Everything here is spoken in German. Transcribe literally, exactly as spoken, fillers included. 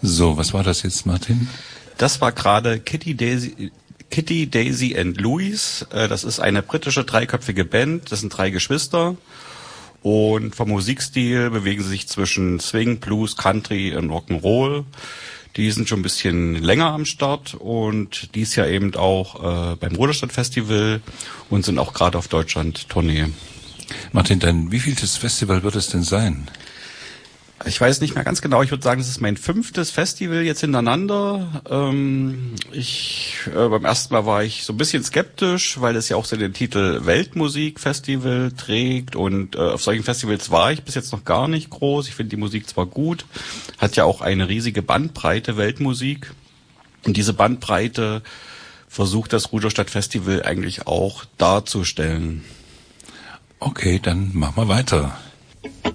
So, was war das jetzt, Martin? Das war gerade Kitty Daisy, Kitty, Daisy and Louise. Das ist eine britische dreiköpfige Band. Das sind drei Geschwister. Und vom Musikstil bewegen sie sich zwischen Swing, Blues, Country und Rock'n'Roll. Die sind schon ein bisschen länger am Start und dies Jahr eben auch äh, beim Ruderstadt Festival und sind auch gerade auf Deutschland-Tournee. Martin, dein wievieltes Festival wird es denn sein? Ich weiß nicht mehr ganz genau. Ich würde sagen, das ist mein fünftes Festival jetzt hintereinander. Ähm, ich äh, beim ersten Mal war ich so ein bisschen skeptisch, weil es ja auch so den Titel Weltmusikfestival trägt und äh, auf solchen Festivals war ich bis jetzt noch gar nicht groß. Ich finde die Musik zwar gut, hat ja auch eine riesige Bandbreite, Weltmusik, und diese Bandbreite versucht das Ruderstadt Festival eigentlich auch darzustellen. Okay, dann machen wir weiter.